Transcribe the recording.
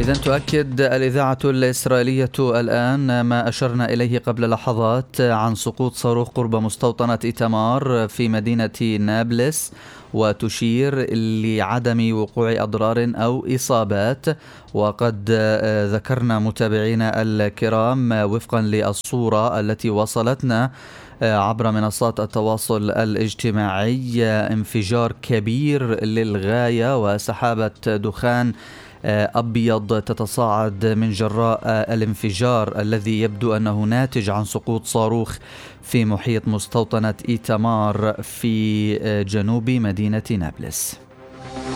إذن تؤكد الإذاعة الإسرائيلية الآن ما أشرنا إليه قبل لحظات عن سقوط صاروخ قرب مستوطنة إيتامار في مدينة نابلس، وتشير لعدم وقوع أضرار أو إصابات. وقد ذكرنا متابعينا الكرام وفقا للصورة التي وصلتنا عبر منصات التواصل الاجتماعي انفجار كبير للغاية وسحابة دخان أبيض تتصاعد من جراء الانفجار الذي يبدو أنه ناتج عن سقوط صاروخ في محيط مستوطنة إيتامار في جنوب مدينة نابلس.